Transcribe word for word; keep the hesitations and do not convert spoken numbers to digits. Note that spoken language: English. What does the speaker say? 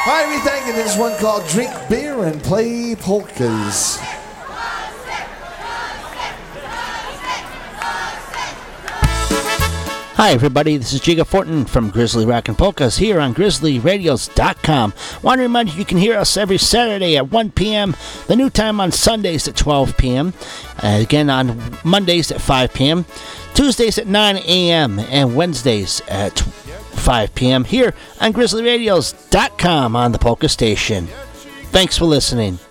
Hi, we thank you. This is one called Drink Beer and Play Polkas. Hi everybody, this is Jiga Fortin from Grizzly Rockin' Polkas here on grizzly radios dot com. Want to remind you you can hear us every Saturday at one p.m., the new time on Sundays at twelve p.m., uh, again on Mondays at five p.m., Tuesdays at nine a.m., and Wednesdays at five p.m. here on grizzly radios dot com on the Polka Station. Thanks for listening.